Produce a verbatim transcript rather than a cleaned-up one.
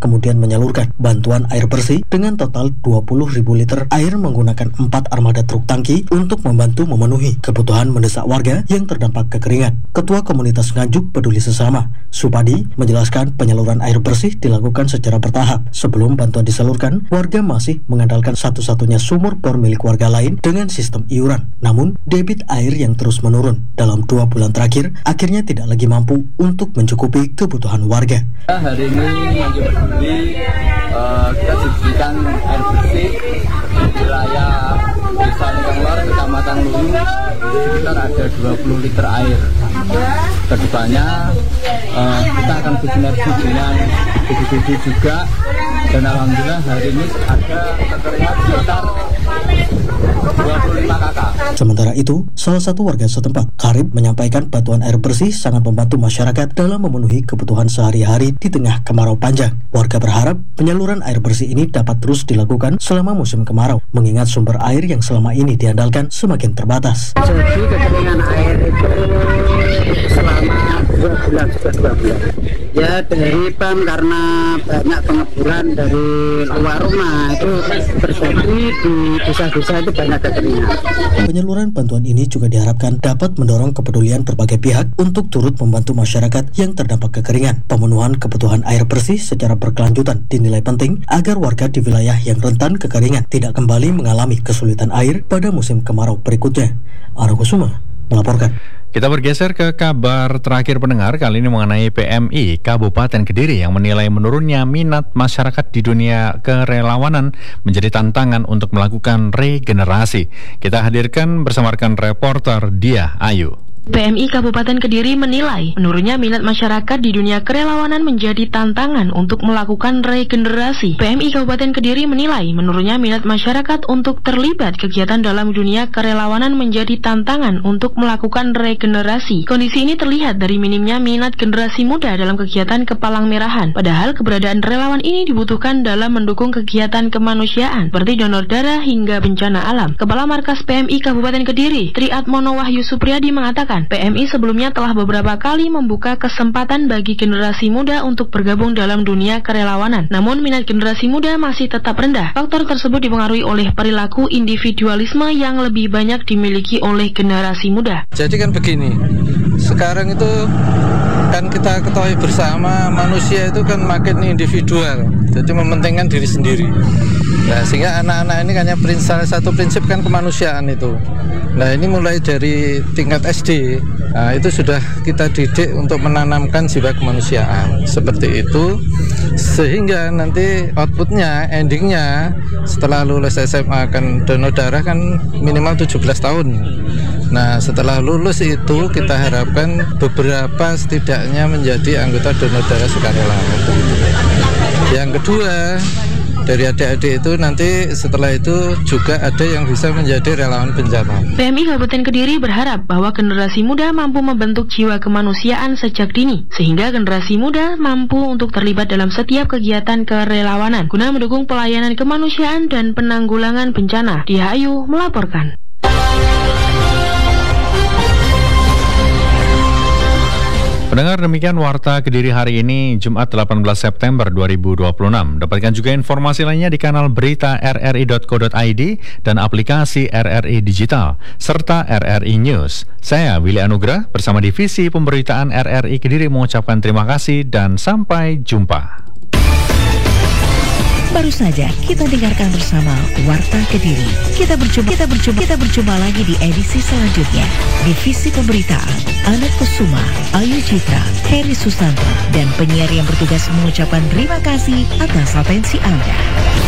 kemudian menyalurkan bantuan air bersih dengan total dua puluh ribu liter air menggunakan empat armada truk tangki untuk membantu memenuhi kebutuhan mendesak warga yang terdampak kekeringan. Ketua Komunitas Nganjuk Peduli Sesama, Supadi, menjelaskan penyaluran air bersih dilakukan secara bertahap. Sebelum bantuan disalurkan, warga masih mengandalkan satu-satunya sumur bor milik warga lain dengan sistem iuran. Namun, debit air yang terus menurun dalam dua bulan terakhir akhirnya tidak lagi mampu untuk mencukupi kebutuhan warga. Hari ini Nganjuk Peduli uh, kita diberikan air bersih di wilayah Desa Lingkanglor, Kecamatan Luyu, sekitar ada dua puluh liter air. Kedepannya uh, kita akan bersinergi dengan B P B D juga, dan alhamdulillah hari ini ada kekeringan sekitar dua puluh lima kakak. Sementara itu, salah satu warga setempat, Karib, menyampaikan bantuan air bersih sangat membantu masyarakat dalam memenuhi kebutuhan sehari-hari di tengah kemarau panjang. Warga berharap penyaluran air bersih ini dapat terus dilakukan selama musim kemarau, mengingat sumber air yang selama ini diandalkan semakin terbatas. Jadi kekeringan air itu selama dua bulan, sudah dua bulan. Ya dari P A M karena banyak pengeboran dari luar rumah itu terjadi di desa-desa itu banyak kekeringan. Penyaluran bantuan ini juga diharapkan dapat mendorong kepedulian berbagai pihak untuk turut membantu masyarakat yang terdampak kekeringan. Pemenuhan kebutuhan air bersih secara berkelanjutan dinilai penting agar warga di wilayah yang rentan kekeringan tidak kembali mengalami kesulitan air pada musim kemarau berikutnya. Argo Kusuma melaporkan. Kita bergeser ke kabar terakhir pendengar, kali ini mengenai P M I Kabupaten Kediri yang menilai menurunnya minat masyarakat di dunia kerelawanan menjadi tantangan untuk melakukan regenerasi. Kita hadirkan bersama rekan reporter Dia Ayu. P M I Kabupaten Kediri menilai menurunnya minat masyarakat di dunia kerelawanan menjadi tantangan untuk melakukan regenerasi. P M I Kabupaten Kediri menilai menurunnya minat masyarakat untuk terlibat kegiatan dalam dunia kerelawanan menjadi tantangan untuk melakukan regenerasi. Kondisi ini terlihat dari minimnya minat generasi muda dalam kegiatan kepalang merahan. Padahal keberadaan relawan ini dibutuhkan dalam mendukung kegiatan kemanusiaan seperti donor darah hingga bencana alam. Kepala Markas P M I Kabupaten Kediri, Triatmono Wahyu Supriyadi, mengatakan P M I sebelumnya telah beberapa kali membuka kesempatan bagi generasi muda untuk bergabung dalam dunia kerelawanan. Namun minat generasi muda masih tetap rendah. Faktor tersebut dipengaruhi oleh perilaku individualisme yang lebih banyak dimiliki oleh generasi muda. Jadi kan begini, sekarang itu kan kita ketahui bersama manusia itu kan makin individual, jadi mementingkan diri sendiri. Nah, sehingga anak-anak ini kan salah satu prinsip kan kemanusiaan itu. Nah, ini mulai dari tingkat S D, nah, itu sudah kita didik untuk menanamkan jiwa kemanusiaan seperti itu, sehingga nanti outputnya, endingnya setelah lulus S M A kan donor darah kan minimal tujuh belas tahun. Nah, setelah lulus itu kita harapkan beberapa setidaknya menjadi anggota donor darah sukarela. Yang kedua, dari adik-adik itu nanti setelah itu juga ada yang bisa menjadi relawan bencana. P M I Kabupaten Kediri berharap bahwa generasi muda mampu membentuk jiwa kemanusiaan sejak dini, sehingga generasi muda mampu untuk terlibat dalam setiap kegiatan kerelawanan guna mendukung pelayanan kemanusiaan dan penanggulangan bencana. Dia Ayu melaporkan. Pendengar, demikian Warta Kediri hari ini, Jumat delapan belas September dua ribu dua puluh enam. Dapatkan juga informasi lainnya di kanal berita r r i dot co dot i d dan aplikasi R R I Digital, serta R R I News. Saya Willy Anugrah bersama Divisi Pemberitaan R R I Kediri mengucapkan terima kasih dan sampai jumpa. Baru saja kita dengarkan bersama Warta Kediri. Kita berjumpa, kita berjumpa, kita berjumpa lagi di edisi selanjutnya. Divisi Pemberitaan, Anak Kusuma, Ayu Citra, Heri Susanto, dan penyiar yang bertugas mengucapkan terima kasih atas atensi Anda.